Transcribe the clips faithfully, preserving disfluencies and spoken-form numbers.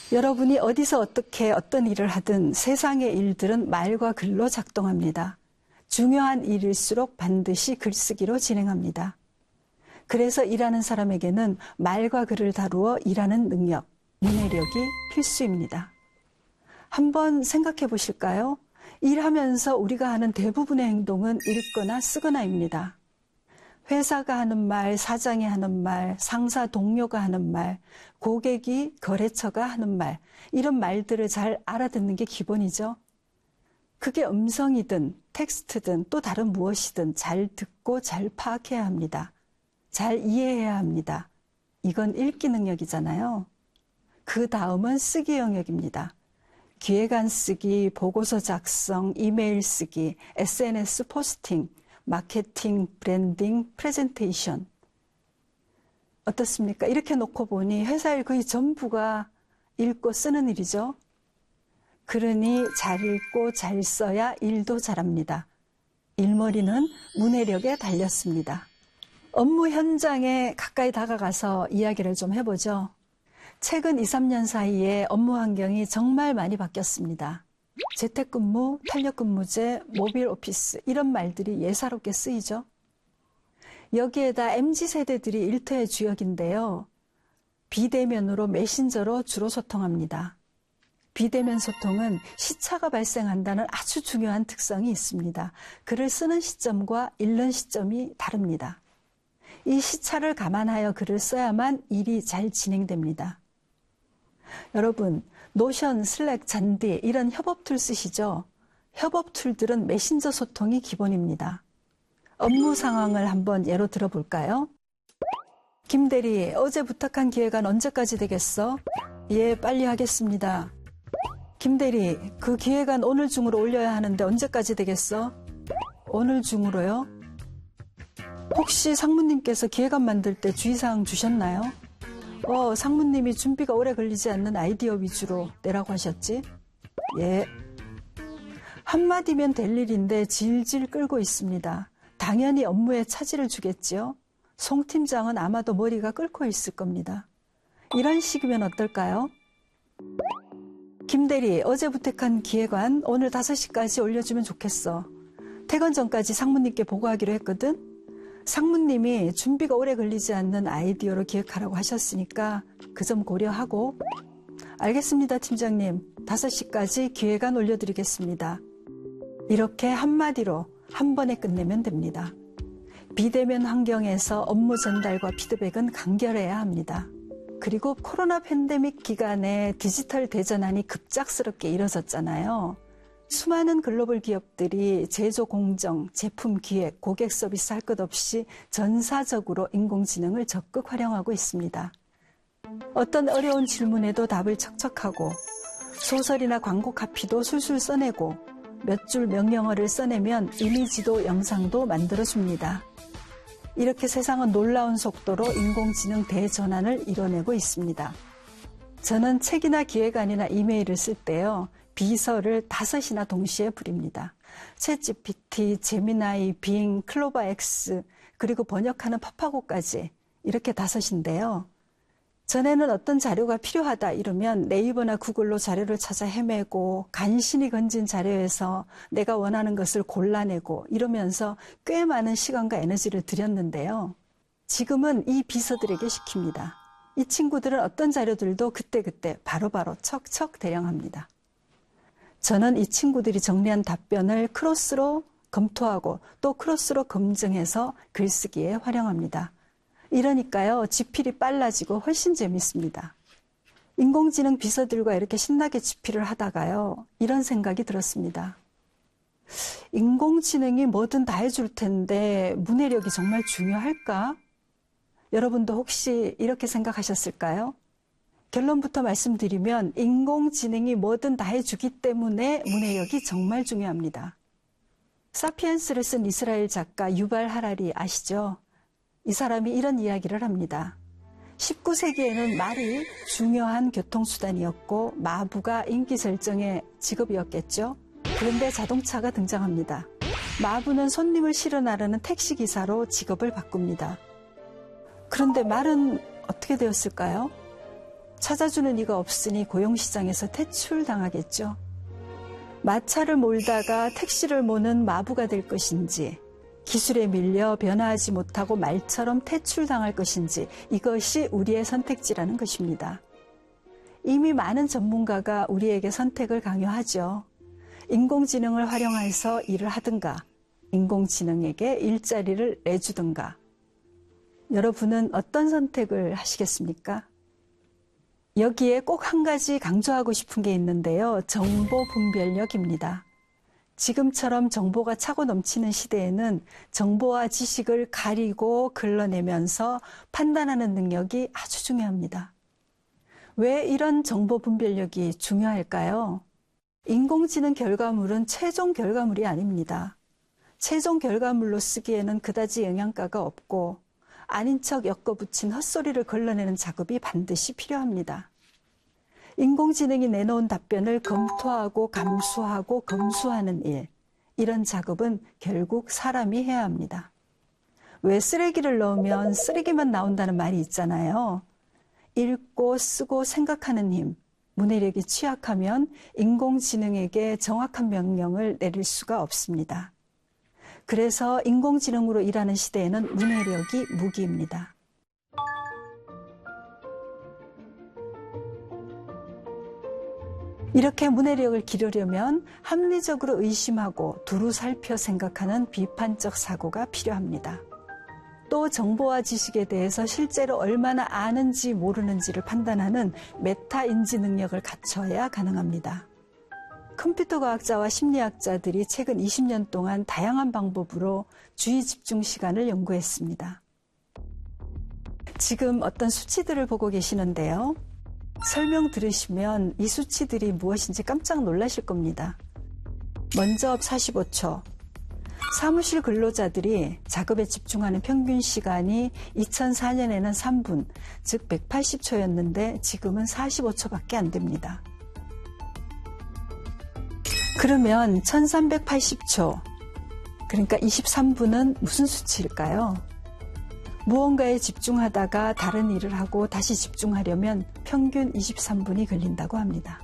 여러분이 어디서 어떻게 어떤 일을 하든 세상의 일들은 말과 글로 작동합니다. 중요한 일일수록 반드시 글쓰기로 진행합니다. 그래서 일하는 사람에게는 말과 글을 다루어 일하는 능력, 문해력이 필수입니다. 한번 생각해 보실까요? 일하면서 우리가 하는 대부분의 행동은 읽거나 쓰거나입니다. 회사가 하는 말, 사장이 하는 말, 상사 동료가 하는 말, 고객이 거래처가 하는 말, 이런 말들을 잘 알아듣는 게 기본이죠. 그게 음성이든 텍스트든 또 다른 무엇이든 잘 듣고 잘 파악해야 합니다. 잘 이해해야 합니다. 이건 읽기 능력이잖아요. 그 다음은 쓰기 영역입니다. 기획안 쓰기, 보고서 작성, 이메일 쓰기, 에스엔에스 포스팅, 마케팅, 브랜딩, 프레젠테이션. 어떻습니까? 이렇게 놓고 보니 회사 일 거의 전부가 읽고 쓰는 일이죠. 그러니 잘 읽고 잘 써야 일도 잘합니다. 일머리는 문해력에 달렸습니다. 업무 현장에 가까이 다가가서 이야기를 좀 해보죠. 최근 이, 삼 년 사이에 업무 환경이 정말 많이 바뀌었습니다. 재택근무, 탄력근무제, 모빌 오피스 이런 말들이 예사롭게 쓰이죠. 여기에다 엠지 세대들이 일터의 주역인데요. 비대면으로 메신저로 주로 소통합니다. 비대면 소통은 시차가 발생한다는 아주 중요한 특성이 있습니다. 글을 쓰는 시점과 읽는 시점이 다릅니다. 이 시차를 감안하여 글을 써야만 일이 잘 진행됩니다. 여러분, 노션, 슬랙, 잔디 이런 협업 툴 쓰시죠? 협업 툴들은 메신저 소통이 기본입니다. 업무 상황을 한번 예로 들어볼까요? 김 대리, 어제 부탁한 기획안 언제까지 되겠어? 예, 빨리 하겠습니다. 김 대리, 그 기획안 오늘 중으로 올려야 하는데 언제까지 되겠어? 오늘 중으로요? 혹시 상무님께서 기획안 만들 때 주의사항 주셨나요? 어, 상무님이 준비가 오래 걸리지 않는 아이디어 위주로 내라고 하셨지? 예. 한마디면 될 일인데 질질 끌고 있습니다. 당연히 업무에 차질을 주겠지요? 송 팀장은 아마도 머리가 끓고 있을 겁니다. 이런 식이면 어떨까요? 김 대리, 어제 부탁한 기획안 오늘 다섯 시까지 올려주면 좋겠어. 퇴근 전까지 상무님께 보고하기로 했거든? 상무님이 준비가 오래 걸리지 않는 아이디어로 기획하라고 하셨으니까 그 점 고려하고. 알겠습니다, 팀장님. 다섯 시까지 기획안 올려드리겠습니다. 이렇게 한마디로 한 번에 끝내면 됩니다. 비대면 환경에서 업무 전달과 피드백은 간결해야 합니다. 그리고 코로나 팬데믹 기간에 디지털 대전환이 급작스럽게 이뤄졌잖아요. 수많은 글로벌 기업들이 제조 공정, 제품 기획, 고객 서비스 할 것 없이 전사적으로 인공지능을 적극 활용하고 있습니다. 어떤 어려운 질문에도 답을 척척하고 소설이나 광고 카피도 술술 써내고 몇 줄 명령어를 써내면 이미지도 영상도 만들어줍니다. 이렇게 세상은 놀라운 속도로 인공지능 대전환을 이뤄내고 있습니다. 저는 책이나 기획안이나 이메일을 쓸 때요. 비서를 다섯이나 동시에 부립니다. 챗지피티, 제미나이, 빙, 클로바엑스, 그리고 번역하는 파파고까지 이렇게 다섯인데요. 전에는 어떤 자료가 필요하다 이러면 네이버나 구글로 자료를 찾아 헤매고 간신히 건진 자료에서 내가 원하는 것을 골라내고 이러면서 꽤 많은 시간과 에너지를 들였는데요. 지금은 이 비서들에게 시킵니다. 이 친구들은 어떤 자료들도 그때그때 바로바로 척척 대령합니다. 저는 이 친구들이 정리한 답변을 크로스로 검토하고 또 크로스로 검증해서 글쓰기에 활용합니다. 이러니까요, 지필이 빨라지고 훨씬 재밌습니다. 인공지능 비서들과 이렇게 신나게 지필을 하다가요, 이런 생각이 들었습니다. 인공지능이 뭐든 다 해줄 텐데 문해력이 정말 중요할까? 여러분도 혹시 이렇게 생각하셨을까요? 결론부터 말씀드리면 인공지능이 뭐든 다 해주기 때문에 문해력이 정말 중요합니다. 사피엔스를 쓴 이스라엘 작가 유발 하라리 아시죠? 이 사람이 이런 이야기를 합니다. 십구 세기에는 말이 중요한 교통수단이었고 마부가 인기 절정의 직업이었겠죠. 그런데 자동차가 등장합니다. 마부는 손님을 실어 나르는 택시기사로 직업을 바꿉니다. 그런데 말은 어떻게 되었을까요? 찾아주는 이가 없으니 고용시장에서 퇴출당하겠죠. 마차를 몰다가 택시를 모는 마부가 될 것인지, 기술에 밀려 변화하지 못하고 말처럼 퇴출당할 것인지, 이것이 우리의 선택지라는 것입니다. 이미 많은 전문가가 우리에게 선택을 강요하죠. 인공지능을 활용해서 일을 하든가, 인공지능에게 일자리를 내주든가. 여러분은 어떤 선택을 하시겠습니까? 여기에 꼭 한 가지 강조하고 싶은 게 있는데요. 정보 분별력입니다. 지금처럼 정보가 차고 넘치는 시대에는 정보와 지식을 가리고 걸러내면서 판단하는 능력이 아주 중요합니다. 왜 이런 정보 분별력이 중요할까요? 인공지능 결과물은 최종 결과물이 아닙니다. 최종 결과물로 쓰기에는 그다지 영양가가 없고 아닌 척 엮어붙인 헛소리를 걸러내는 작업이 반드시 필요합니다. 인공지능이 내놓은 답변을 검토하고 감수하고 검수하는 일, 이런 작업은 결국 사람이 해야 합니다. 왜 쓰레기를 넣으면 쓰레기만 나온다는 말이 있잖아요. 읽고 쓰고 생각하는 힘, 문해력이 취약하면 인공지능에게 정확한 명령을 내릴 수가 없습니다. 그래서 인공지능으로 일하는 시대에는 문해력이 무기입니다. 이렇게 문해력을 기르려면 합리적으로 의심하고 두루 살펴 생각하는 비판적 사고가 필요합니다. 또 정보와 지식에 대해서 실제로 얼마나 아는지 모르는지를 판단하는 메타 인지 능력을 갖춰야 가능합니다. 컴퓨터 과학자와 심리학자들이 최근 이십 년 동안 다양한 방법으로 주의 집중 시간을 연구했습니다. 지금 어떤 수치들을 보고 계시는데요. 설명 들으시면 이 수치들이 무엇인지 깜짝 놀라실 겁니다. 먼저 사십오 초. 사무실 근로자들이 작업에 집중하는 평균 시간이 이천사 년에는 삼 분, 즉 백팔십 초였는데 지금은 사십오 초밖에 안 됩니다. 그러면 천삼백팔십 초, 그러니까 이십삼 분은 무슨 수치일까요? 무언가에 집중하다가 다른 일을 하고 다시 집중하려면 평균 이십삼 분이 걸린다고 합니다.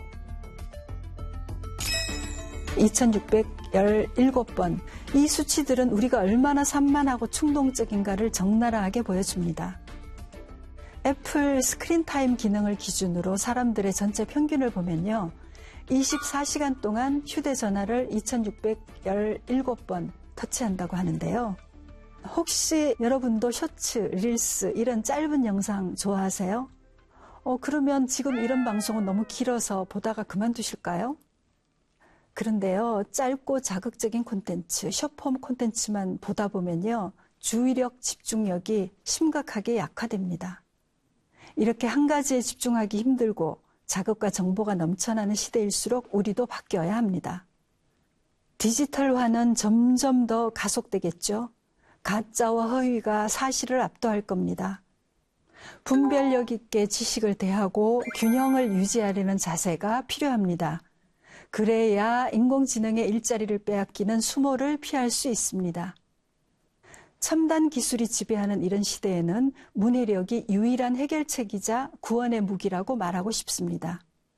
이천육백십칠 번. 이 수치들은 우리가 얼마나 산만하고 충동적인가를 적나라하게 보여줍니다. 애플 스크린타임 기능을 기준으로 사람들의 전체 평균을 보면요. 이십사 시간 동안 휴대전화를 이천육백십칠 번 터치한다고 하는데요. 혹시 여러분도 쇼츠, 릴스 이런 짧은 영상 좋아하세요? 어, 그러면 지금 이런 방송은 너무 길어서 보다가 그만두실까요? 그런데요, 짧고 자극적인 콘텐츠, 숏폼 콘텐츠만 보다 보면요, 주의력, 집중력이 심각하게 약화됩니다. 이렇게 한 가지에 집중하기 힘들고 자극과 정보가 넘쳐나는 시대일수록 우리도 바뀌어야 합니다. 디지털화는 점점 더 가속되겠죠. 가짜와 허위가 사실을 압도할 겁니다. 분별력 있게 지식을 대하고 균형을 유지하려는 자세가 필요합니다. 그래야 인공지능의 일자리를 빼앗기는 수모를 피할 수 있습니다. 첨단 기술이 지배하는 이런 시대에는 문해력이 유일한 해결책이자 구원의 무기라고 말하고 싶습니다.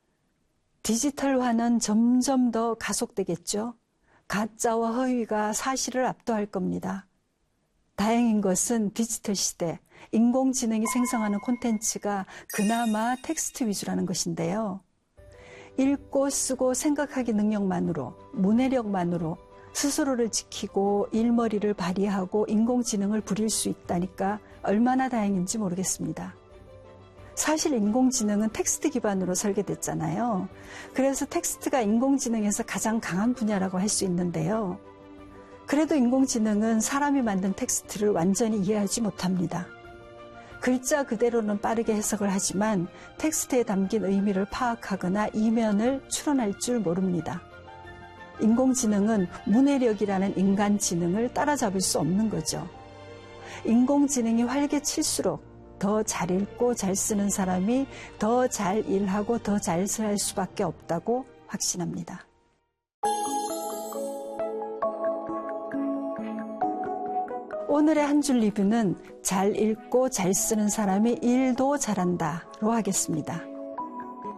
디지털화는 점점 더 가속되겠죠. 가짜와 허위가 사실을 압도할 겁니다. 다행인 것은 디지털 시대, 인공지능이 생성하는 콘텐츠가 그나마 텍스트 위주라는 것인데요. 읽고 쓰고 생각하기 능력만으로, 문해력만으로 스스로를 지키고 일머리를 발휘하고 인공지능을 부릴 수 있다니까 얼마나 다행인지 모르겠습니다. 사실 인공지능은 텍스트 기반으로 설계됐잖아요. 그래서 텍스트가 인공지능에서 가장 강한 분야라고 할 수 있는데요. 그래도 인공지능은 사람이 만든 텍스트를 완전히 이해하지 못합니다. 글자 그대로는 빠르게 해석을 하지만 텍스트에 담긴 의미를 파악하거나 이면을 추론할 줄 모릅니다. 인공지능은 문해력이라는 인간 지능을 따라잡을 수 없는 거죠. 인공지능이 활개칠수록 더 잘 읽고 잘 쓰는 사람이 더 잘 일하고 더 잘 살 수밖에 없다고 확신합니다. 오늘의 한 줄 리뷰는 잘 읽고 잘 쓰는 사람이 일도 잘한다로 하겠습니다.